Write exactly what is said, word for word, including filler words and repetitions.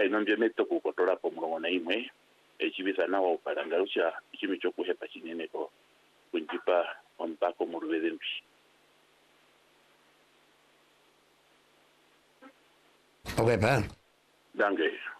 ino ndio metto kukotola ko mulongo na imwe ekibisa nawo opalanga lucha ikimi chokuhepa kinene ko kunjipa ompako mu lubezembi. Okay pa. Danke.